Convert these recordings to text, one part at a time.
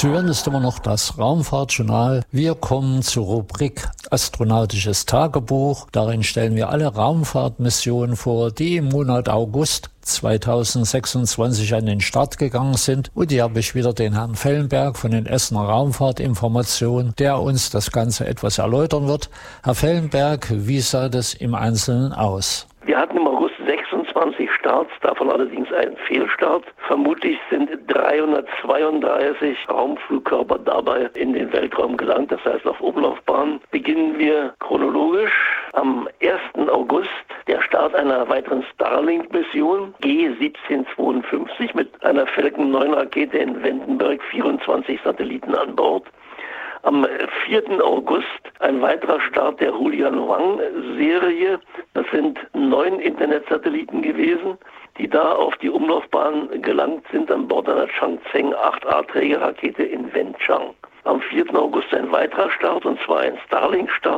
Zu hören ist immer noch das Raumfahrtjournal. Wir kommen zur Rubrik Astronautisches Tagebuch. Darin stellen wir alle Raumfahrtmissionen vor, die im Monat August 2026 an den Start gegangen sind. Und hier habe ich wieder den Herrn Fellenberg von den Essener Raumfahrtinformationen, der uns das Ganze etwas erläutern wird. Herr Fellenberg, wie sah das im Einzelnen aus? Wir hatten im August 26 Starts, davon allerdings ein Fehlstart. Vermutlich sind 332 Raumflugkörper dabei in den Weltraum gelangt, das heißt auf Umlaufbahn. Beginnen wir chronologisch. Am 1. August der Start einer weiteren Starlink-Mission G1752 mit einer Falcon 9 Rakete in Vandenberg, 24 Satelliten an Bord. Am 4. August ein weiterer Start der Hulian-Wang-Serie. Das sind 9 Internetsatelliten gewesen, die da auf die Umlaufbahn gelangt sind an Bord einer Changzheng 8A-Trägerrakete in Wenchang. Am 4. August ein weiterer Start, und zwar ein Starlink-Start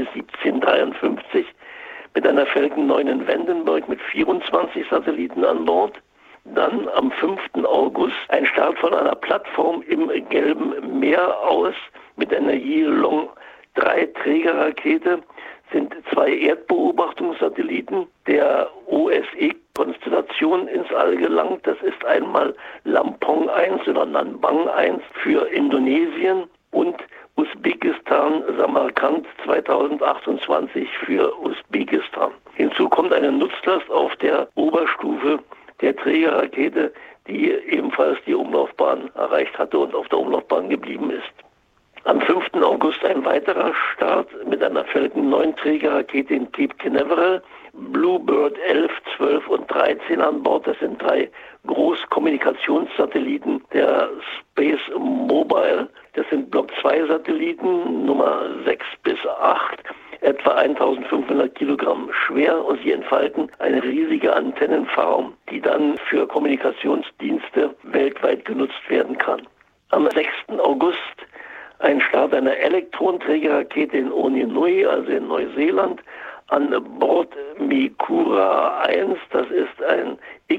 G1753 mit einer Falcon 9 in Vandenberg mit 24 Satelliten an Bord. Dann am 5. August ein Start von einer Plattform im Gelben Meer aus mit einer Yilong 3 Trägerrakete. Sind 2 Erdbeobachtungssatelliten der OSE-Konstellation ins All gelangt. Das ist einmal Lampong 1 oder Nanbang 1 für Indonesien und Usbekistan Samarkand 2028 für Usbekistan. Hinzu kommt eine Nutzlast auf der Oberstufe der Trägerrakete, die ebenfalls die Umlaufbahn erreicht hatte und auf der Umlaufbahn geblieben ist. Am 5. August ein weiterer Start mit einer Falcon 9 Trägerrakete in Cape Canaveral, Bluebird 11, 12 und 13 an Bord. Das sind 3 Großkommunikationssatelliten der Space Mobile. Das sind Block 2 Satelliten, Nummer 6 bis 8, etwa 1500 Kilogramm schwer, und sie entfalten eine riesige Antennenfarm, die dann für Kommunikationsdienste weltweit genutzt werden kann. Am 6. August ein Start einer Elektronträgerrakete in Oninui, also in Neuseeland, an Bord Mikura 1. Das ist ein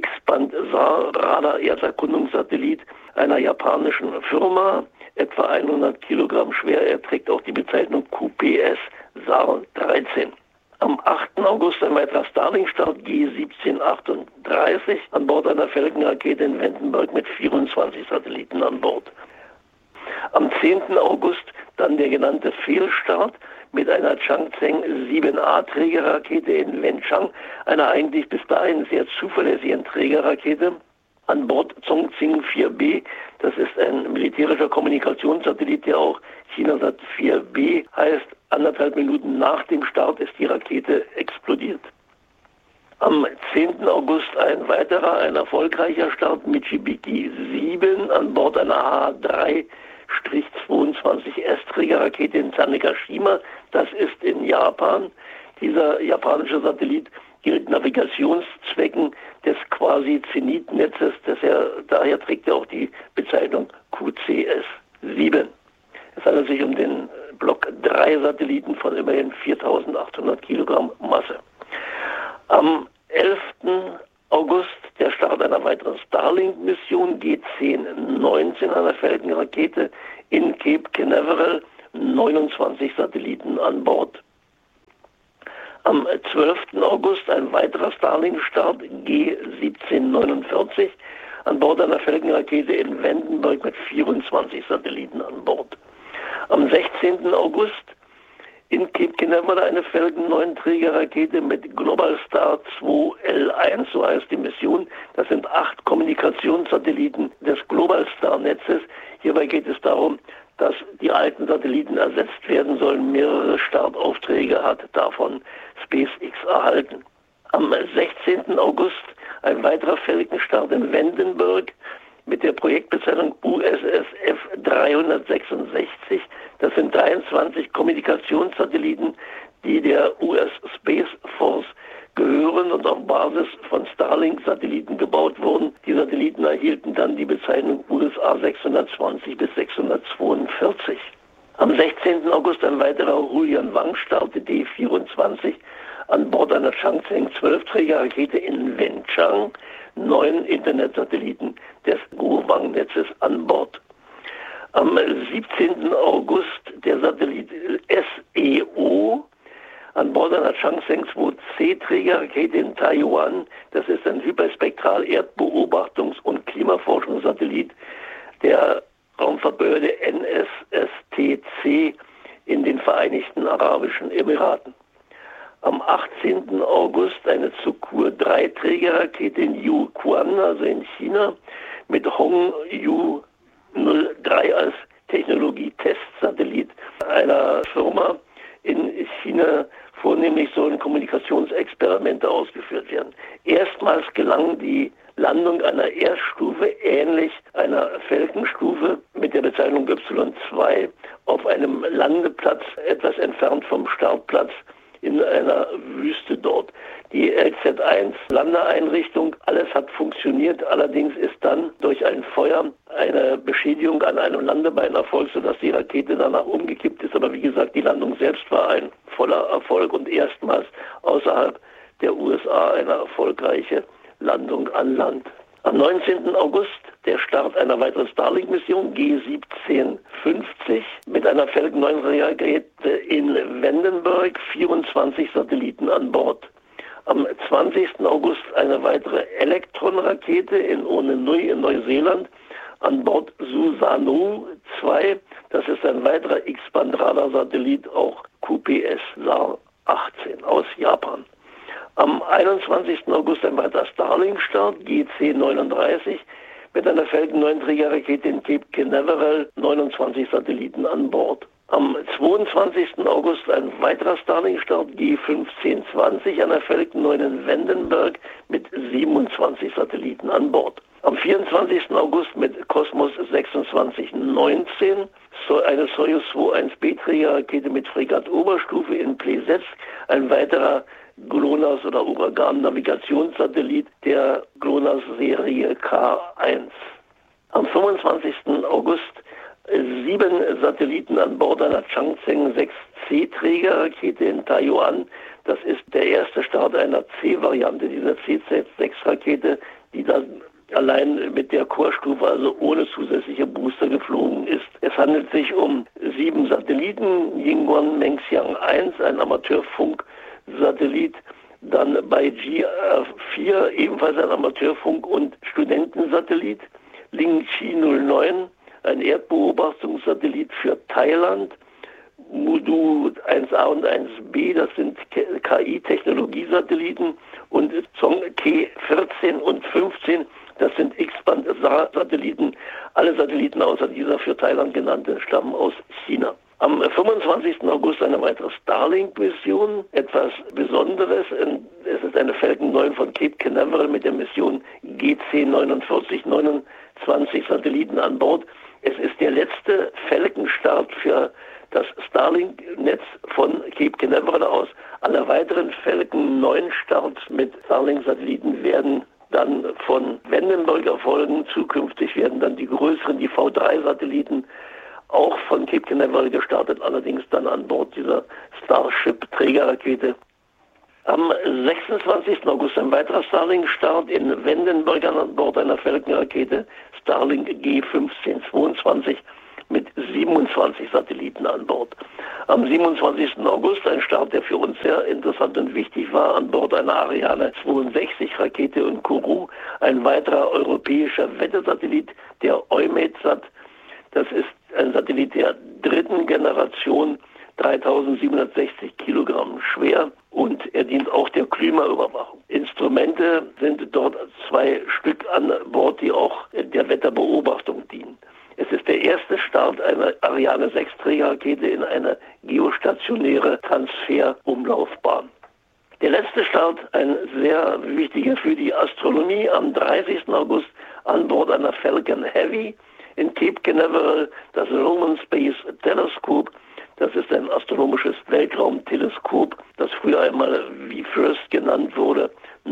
X-Band-Radar-Erderkundungssatellit einer japanischen Firma, etwa 100 Kilogramm schwer. Er trägt auch die Bezeichnung QPS SAR 13. Am 8. August ein weiterer Starlink-Start G1738 an Bord einer Falcon-Rakete in Vandenberg mit 24 Satelliten an Bord. Am 10. August dann der genannte Fehlstart mit einer Changzheng 7A Trägerrakete in Wenchang, einer eigentlich bis dahin sehr zuverlässigen Trägerrakete. An Bord Zhongxing 4B, das ist ein militärischer Kommunikationssatellit, der auch Chinasat 4B heißt. 1,5 Minuten nach dem Start ist die Rakete explodiert. Am 10. August ein weiterer, ein erfolgreicher Start, Michibiki 7 an Bord einer H3-22S-Trägerrakete in Tanegashima. Das ist in Japan. Dieser japanische Satellit gilt Navigationszwecken des Quasi-Zenit-Netzes. Daher trägt er auch die Bezeichnung QCS-7. Es handelt sich um den Block 3 Satelliten von immerhin 4.800 Kilogramm Masse. Am 11. August der Start einer weiteren Starlink-Mission G1019 einer Falcon-Rakete in Cape Canaveral, 29 Satelliten an Bord. Am 12. August ein weiterer Starlink-Start G1749 an Bord einer Falcon-Rakete in Vandenberg mit 24 Satelliten an Bord. Am 16. August in Cape Canaveral eine Falcon 9 Trägerrakete mit Globalstar 2L1, so heißt die Mission. Das sind 8 Kommunikationssatelliten des Globalstar-Netzes. Hierbei geht es darum, dass die alten Satelliten ersetzt werden sollen. Mehrere Startaufträge hat davon SpaceX erhalten. Am 16. August ein weiterer Falcon-Start in Vandenberg mit der Projektbezeichnung USSF 366. Das sind 23 Kommunikationssatelliten, die der US Space Force gehören und auf Basis von Starlink-Satelliten gebaut wurden. Die Satelliten erhielten dann die Bezeichnung USA 620 bis 642. Am 16. August ein weiterer Hulian-Wang-Start D24 an Bord einer Changzheng 12-Trägerrakete in Wenchang, 9 Internetsatelliten des Guowang-Netzes an Bord. Am 17. August der Satellit SEO an Bord einer Changsheng 2C-Trägerrakete in Taiwan. Das ist ein Hyperspektral-Erdbeobachtungs- und Klimaforschungssatellit der Raumfahrtbehörde NSSTC in den Vereinigten Arabischen Emiraten. Am 18. August eine Sukhoi 3-Trägerrakete in Yuquan, also in China, mit Hongyu 03 als Technologie-Testsatellit einer Firma in China. Vornehmlich sollen Kommunikationsexperimente ausgeführt werden. Erstmals gelang die Landung einer Erststufe, ähnlich einer Falcon-Stufe mit der Bezeichnung Y2, auf einem Landeplatz etwas entfernt vom Startplatz in einer Wüste dort. Die LZ-1 Landeeinrichtung, alles hat funktioniert, allerdings ist dann durch ein Feuer eine Beschädigung an einem Landebein erfolgt, sodass die Rakete danach umgekippt ist. Aber wie gesagt, die Landung selbst war ein voller Erfolg und erstmals außerhalb der USA eine erfolgreiche Landung an Land. Am 19. August der Start einer weiteren Starlink-Mission G1750 mit einer Falcon 9-Rakete in Vandenberg, 24 Satelliten an Bord. Am 20. August eine weitere Elektron-Rakete in Onenui in Neuseeland an Bord Susanoo 2. Das ist ein weiterer X-Band-Radar-Satellit, auch QPS-SAR 18 aus Japan. Am 21. August ein weiterer Starlink-Start, GC39, mit einer Falcon 9-Trägerrakete in Cape Canaveral, 29 Satelliten an Bord. Am 22. August ein weiterer Starlink-Start, G1520, einer Falcon 9 in Vandenberg mit 27 Satelliten an Bord. Am 24. August mit Cosmos 2619 eine Soyuz 21B-Trägerrakete mit Fregatt-Oberstufe in Plesetsk, ein weiterer GLONASS oder Uragan-Navigationssatellit der GLONASS-Serie K1. Am 25. August 7 Satelliten an Bord einer Changsheng 6C-Trägerrakete in Taiwan. Das ist der erste Start einer C-Variante dieser CZ-6-Rakete, die dann allein mit der Core-Stufe, also ohne zusätzliche Booster, geflogen ist. Es handelt sich um 7 Satelliten, Yingguan Mengxiang 1, ein Amateurfunksatellit, dann bei GR4 ebenfalls ein Amateurfunk- und Studentensatellit, Lingqi 09, ein Erdbeobachtungssatellit für Thailand, Mudu 1A und 1B, das sind KI-Technologiesatelliten, und Zhongke 14 und 15, das sind X-Band-Satelliten. Alle Satelliten außer dieser für Thailand genannte stammen aus China. Am 25. August eine weitere Starlink-Mission, etwas Besonderes. Es ist eine Falcon 9 von Cape Canaveral mit der Mission GC49, 29 Satelliten an Bord. Es ist der letzte Falcon-Start für das Starlink-Netz von Cape Canaveral aus. Alle weiteren Falcon 9-Starts mit Starlink-Satelliten werden dann von Vandenberg erfolgen. Zukünftig werden dann die größeren, die V3-Satelliten, auch von Cape Canaveral gestartet, allerdings dann an Bord dieser Starship-Trägerrakete. Am 26. August ein weiterer Starlink-Start in Vandenberg an Bord einer Falcon-Rakete, Starlink G1522 mit 27 Satelliten an Bord. Am 27. August ein Start, der für uns sehr interessant und wichtig war, an Bord einer Ariane 62 Rakete in Kourou, ein weiterer europäischer Wettersatellit, der EUMETSAT. Das ist ein Satellit der 3. Generation, 3760 Kilogramm schwer, und er dient auch der Klimaüberwachung. Instrumente sind dort 2 Stück an Bord, die auch der Wetterbeobachtung dienen. Es ist der erste Start einer Ariane 6 Trägerrakete in eine geostationäre Transferumlaufbahn. Der letzte Start, ein sehr wichtiger für die Astronomie, am 30. August an Bord einer Falcon Heavy in Cape Canaveral, das Roman Space Telescope. Das ist ein astronomisches Weltraumteleskop, das früher einmal VFIRST genannt wurde,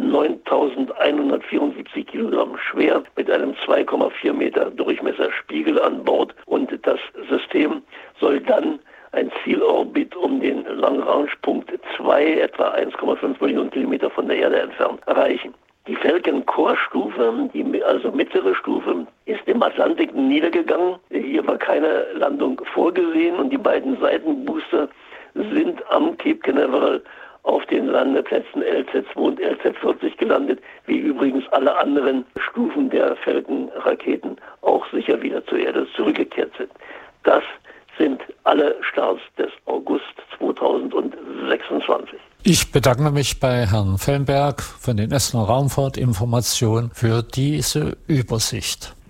9.174 Kilogramm schwer, mit einem 2,4 Meter Durchmesserspiegel an Bord. Und das System soll dann ein Zielorbit um den Lagrange-Punkt 2, etwa 1,5 Millionen Kilometer von der Erde entfernt, erreichen. Die Falcon-Core-Stufe, also mittlere Stufe, ist im Atlantik niedergegangen. Hier war keine Landung vorgesehen und die beiden Seitenbooster sind am Cape Canaveral auf den Landeplätzen LZ-2 und LZ-40 gelandet, wie übrigens alle anderen Stufen der Falcon-Raketen auch sicher wieder zur Erde zurückgekehrt sind. Das sind alle Starts des August 2026. Ich bedanke mich bei Herrn Fellenberg von den Essener Raumfahrtinformationen für diese Übersicht.